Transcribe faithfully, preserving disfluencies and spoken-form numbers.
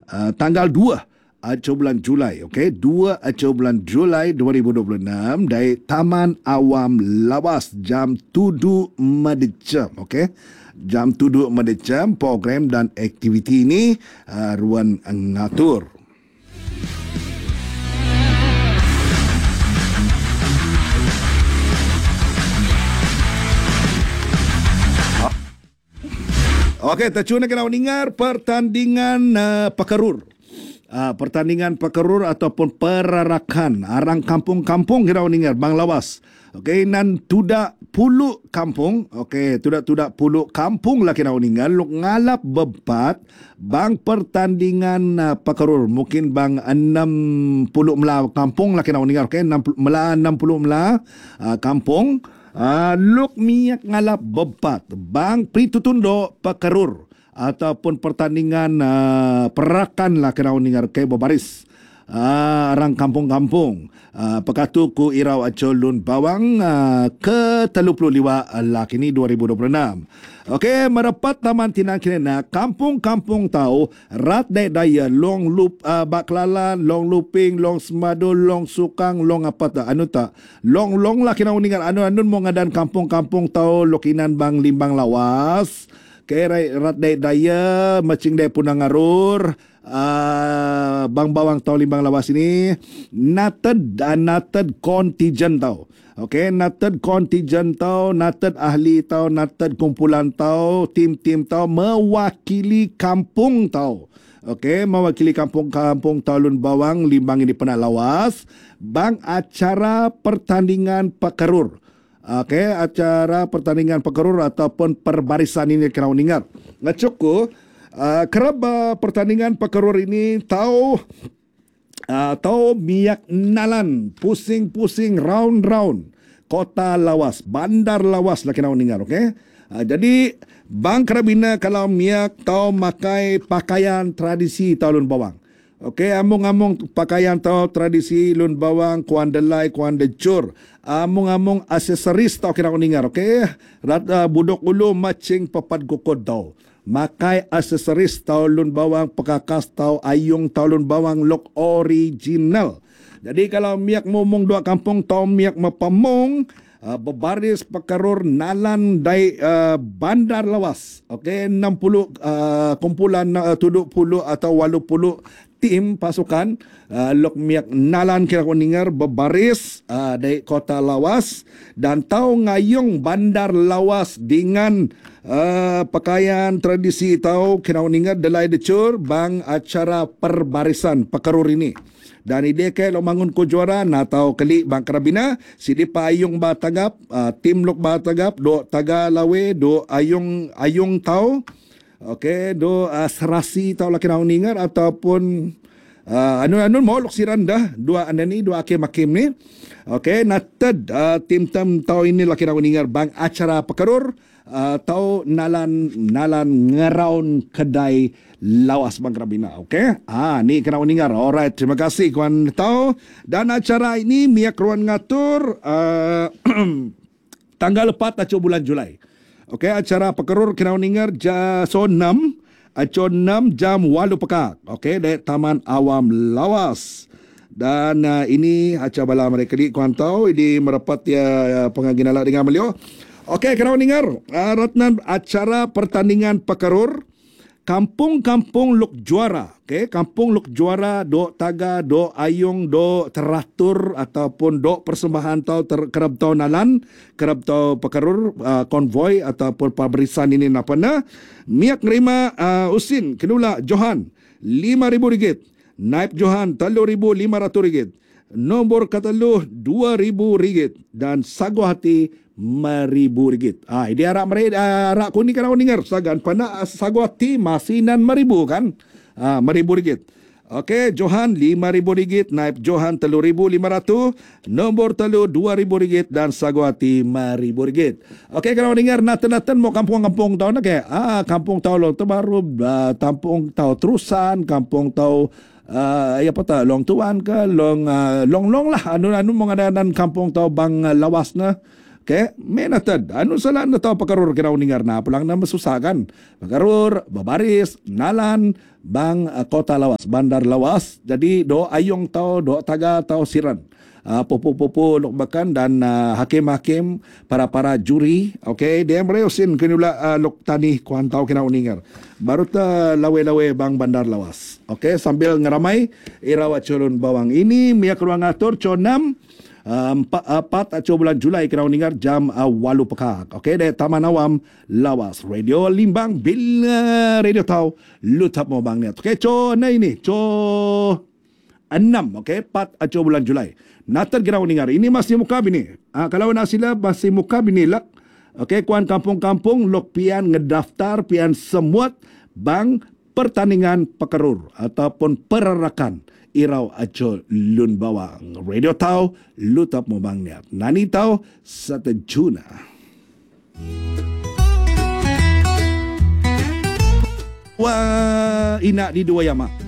uh, tanggal dua Acur bulan Julai, okey, dua Acur bulan Julai dua ribu dua puluh enam dari Taman Awam Lawas jam tujuh Madecam, okey. Jam tujuh Madecam, program dan aktiviti ini uh, ruan ngatur. Okey, tercuna kena dengar pertandingan uh, Pakarur. Uh, pertandingan Pakarur ataupun perarakan arang kampung-kampung kena dengar Bang Lawas. Okey, nan tudak puluh kampung, okey, tudak-tudak puluh kampung lah kena dengar luk ngalap bebat bang pertandingan uh, Pakarur. Mungkin bang enam puluh mela kampung lah kena dengar, okey, enam puluh mela enam puluh mela uh, kampung. Uh, luk miyak ngalap bebat bang pritutundo Pakarur ataupun pertandingan uh, perakan lah kena dengar ke berbaris uh, arang kampung-kampung uh, pekatu ku irau Acol Lun Bawang uh, ke tiga puluh lima lah kini dua ribu dua puluh enam. Okey, merapat taman tinang kena kampung-kampung tahu rat dai daya long lup uh, baklalan, long luping, long semadu, long sukang, long apa tak anu tak long long lah kena dengar anu anu mau ngadan kampung-kampung tahu lokinan bang Limbang Lawas. Kaya rat dai daya macing dai punang arur uh, bang bawang tau Limbang Lawas ini nated dan nated kontijen tau. Okey, nated kontijen tau, nated ahli tau, nated kumpulan tau, tim-tim tau mewakili kampung tau. Okey, mewakili kampung-kampung tau Lun Bawang Limbang ini pernah Lawas bang acara pertandingan Pakarur. Okey, acara pertandingan Pakarur ataupun perbarisan ini kena ingat. Ngacuku, uh, kerab uh, pertandingan Pakarur ini tahu uh, tahu miyak nalan, pusing-pusing round-round kota Lawas, bandar Lawas lah kena ingat, okey? Uh, jadi bang kerabina kalau miyak tahu makai pakaian tradisi tahu Lun Bawang. Okey, among-among pakaian tau tradisi Lun Bawang, kuan delai, kuan decur. Among-among aksesoris tau kira dengar, okey? Rata budok ulu macing papat gukod tau. Makai aksesoris tau Lun Bawang, pekakas tau ayung tau Lun Bawang look original. Jadi kalau miyak momong dua kampung tau miyak mapamong, uh, berbaris Pakarur nalan dai uh, bandar Lawas. Okey, enam puluh uh, kumpulan uh, tujuh puluh atau lapan puluh tim pasukan uh, lok miyak nalan kira dengar berbaris uh, dari kota Lawas dan tahu ngayung bandar Lawas dengan uh, pakaian tradisi tahu kira dengar delai decur bang acara perbarisan Pakarur ini. Dan ide ke lo mangun ko juara na tahu kali bang Karabina sidi pa ayung ba tagap uh, tim lok ba tagap do taga lawe do ayung ayung tahu. Okey, do uh, serasi tau laki nak ningar ataupun uh, anu-anu mau lok siranda dua anda ni dua hakim-hakim ni. Okey, nated uh, tim-tim tau ini laki nak ningar bang acara Pakarur uh, tau nalan nalan ngeraun kedai Lawas Bang Karabina. Okey, ah ni kena ningar. Alright, terima kasih kawan tau. Dan acara ini miak ruan ngatur uh, tanggal empat Acur bulan Julai. Okey, acara Pakarur kena dengar ja so enam, Acur enam jam walu pekak. Okey, dari Taman Awam Lawas. Dan uh, ini acara bala mereka di kuan tahu ini merapat ya pengaginala dengan beliau. Okey, kena dengar uh, ratnan acara pertandingan Pakarur kampung-kampung luk juara. Okey, kampung luk juara do taga do ayung do teratur ataupun do persembahan tau ter, kerab tau nalan, kerab tau Pakarur uh, konvoi ataupun paberisan ini napana. Miak nerima uh, usin kenula Johan lima ribu ringgit. Naib Johan tiga ribu lima ratus ringgit. Nombor kataluh dua ribu ringgit dan sagu hati lima ribu ringgit. Ah, ini arak mereka arak kuning kan awak dengar sagan pana sagu hati masinan lima ribu kan. Ah, lima ribu ringgit. Okey, Johan lima ribu ringgit, Naib Johan tiga ribu lima ratus, nombor telu dua ribu ringgit dan sagu hati lima ribu ringgit. Okey, kalau dengar naten-naten mau kampung-kampung tahu nak ke? Ah, kampung tahu lo terbaru, uh, kampung tahu terusan, kampung tahu uh, apa tak long tuan ke long uh, long long lah anu anu mengadakan kampung tahu bang uh, Lawas na Okay, menatad. Ano salah na tao pakarur kinaw ningar na pulang na masusagan. Pakarur, babaris, nalan, bang uh, kota lawas, bandar lawas. Jadi do ayong tao, do taga tao siran. Uh, pupu-pupu lukbakan dan uh, hakim-hakim para-para juri. Okay, dia mereosin kinula uh, luk tani kuan tao kinaw ningar. Baru ta lawe-lawe bang bandar lawas. Okay, sambil ngeramay irawat culun bawang ini miyak ruang atur conam empat uh, atau bulan Julai kena dengar jam uh, walu pekak. Okey, dari Taman Awam Lawas. Radio Limbang bila radio tahu lutap mau bang ni. Okey, co na ini, co enam. Okey, empat atau bulan Julai. Natar kena dengar. Ini masih muka bini. Uh, kalau nasila masih muka bini lak. Okey, kuan kampung-kampung lok pian ngedaftar pian semuat bang pertandingan pekerur ataupun perarakan iraw aco lun bawang. Radio tau lutap mo bang niat. Nani tau sa tajuna. Wah, ina di dua yama.